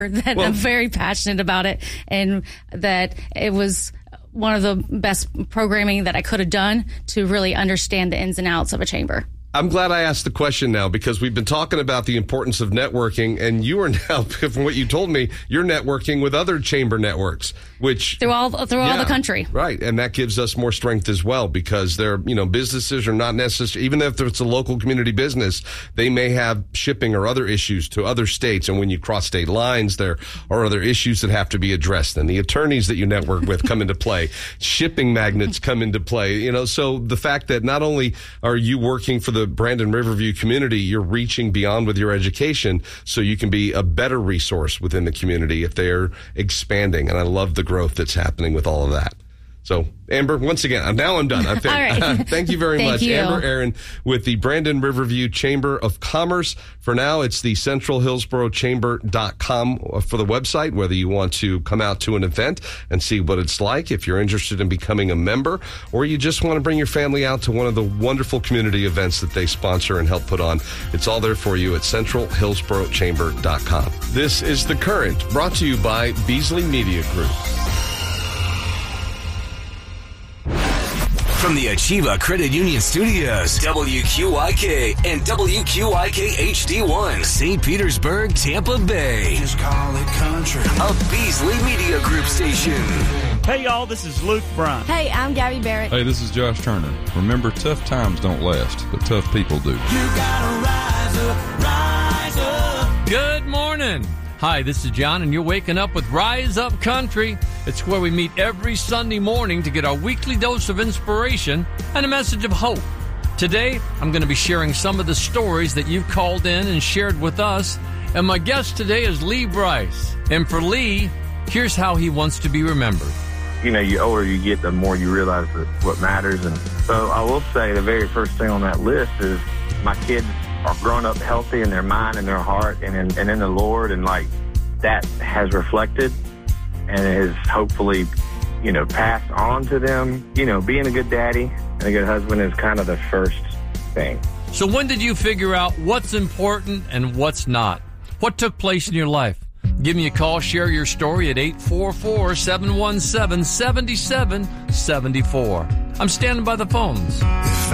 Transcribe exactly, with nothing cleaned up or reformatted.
that Well- I'm very passionate about it, and that it was one of the best programming that I could have done to really understand the ins and outs of a chamber. I'm glad I asked the question now, because we've been talking about the importance of networking, and you are now, from what you told me, you're networking with other chamber networks, which Through all through all Yeah, the country. right? And that gives us more strength as well, because they're, you know, businesses are not necessarily, even if it's a local community business, they may have shipping or other issues to other states, and when you cross state lines, there are other issues that have to be addressed, and the attorneys that you network with come into play, shipping magnets come into play, you know. So the fact that not only are you working for the Brandon Riverview community, you're reaching beyond with your education, so you can be a better resource within the community if they're expanding. And I love the growth that's happening with all of that. So, Amber, once again, now I'm done, I think. All right. Thank you very Thank much. you. Amber Aaron with the Brandon Riverview Chamber of Commerce. For now, it's the central hillsborough chamber dot com for the website, whether you want to come out to an event and see what it's like, if you're interested in becoming a member, or you just want to bring your family out to one of the wonderful community events that they sponsor and help put on. It's all there for you at central hillsborough chamber dot com. This is The Current, brought to you by Beasley Media Group. From the Achieva Credit Union Studios, W Q I K and W Q I K H D one, Saint Petersburg, Tampa Bay. Just call it country. A Beasley Media Group station. Hey, y'all, this is Luke Bryan. Hey, I'm Gabby Barrett. Hey, this is Josh Turner. Remember, tough times don't last, but tough people do. You gotta rise up, rise up. Good morning. Hi, this is John, and you're waking up with Rise Up Country. It's where we meet every Sunday morning to get our weekly dose of inspiration and a message of hope. Today, I'm going to be sharing some of the stories that you've called in and shared with us. And my guest today is Lee Brice. And for Lee, here's how he wants to be remembered. You know, the older you get, the more you realize that what matters. And so I will say the very first thing on that list is my kids are growing up healthy in their mind and their heart and in, and in the Lord. And, like, that has reflected and has hopefully, you know, passed on to them. You know, being a good daddy and a good husband is kind of the first thing. So when did you figure out what's important and what's not? What took place in your life? Give me a call, share your story at eight four four, seven one seven, seven seven seven four. I'm standing by the phones.